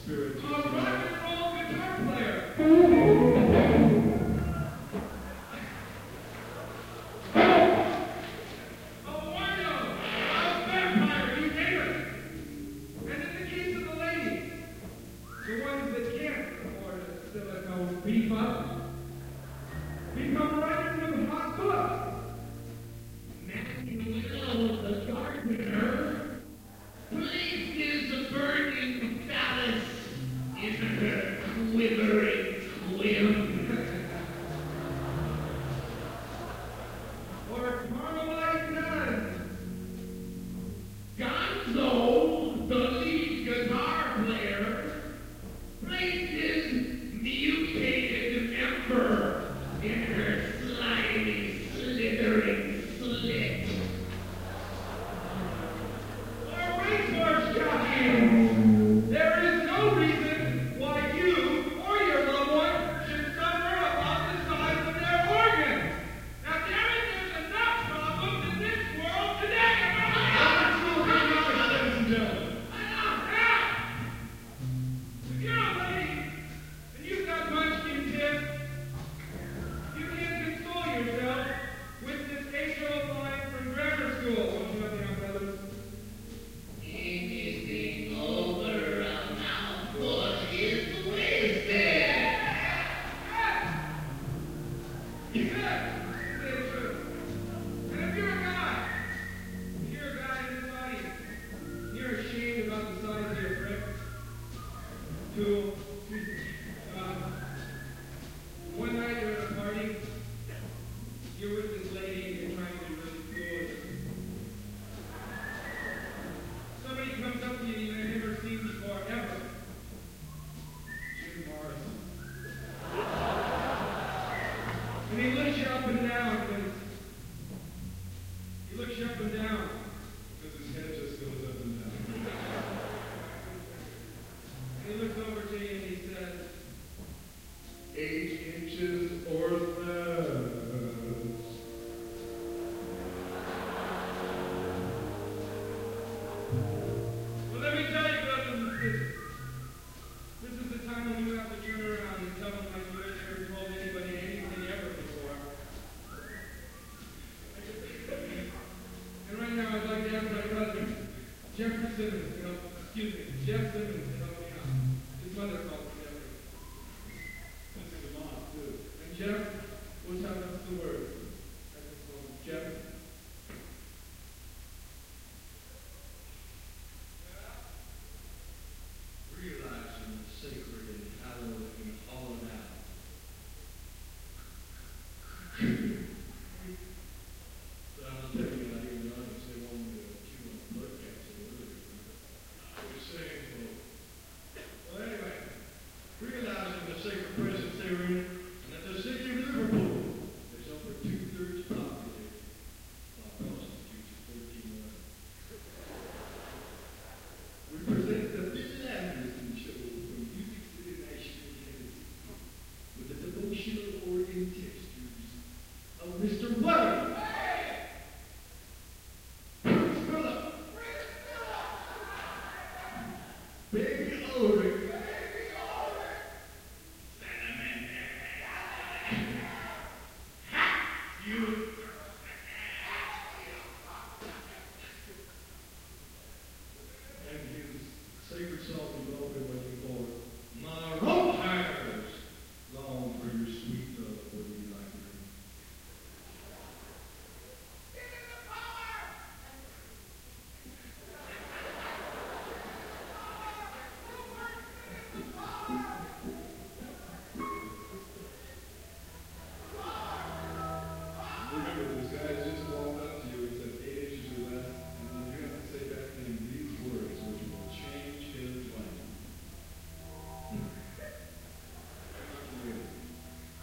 spirit. A rock and roll guitar player. A wino. A vampire. You name it. And in the case of the ladies, the ones that can't afford a silicone beef up, become writers with hot books. Manuel the gardener placed his burning phallus in her quivering twin. Or Carmelite Nun. Gonzo, the lead guitar player, placed his mutated member in her slimy, slithering slit. Or racehorse jockeying. There is no reason why you or your loved one should suffer about the size of their organs. Now, Darren, there's enough problems in this world today. Ladies and gentlemen. If you're a lady and you've got munchkin tits, you can console yourself with this age-old line from grammar school. Won't you help me out, brothers? Anything over a mouthful is wasted. Good. Say true. And if you're a guy in this audience, and you're ashamed about the size of your prick, one night you're at a party, you're with this lady and you're trying to be really cool. Somebody comes up to you you've never seen before, ever. Jim Morrison. And he looks you up and down because his head just goes up and down. And he looks over to you and he says, 8 inches or less. Well, let me tell you, brothers and sisters, this is the time when you have to turn around and tell them like you ain't never told anybody anything ever before. And right now I'd like to ask my cousin, Jeff Simmons, Jeff Simmons to help me out. His mother called me Jeffrey. That's his mom, too. And Jeff,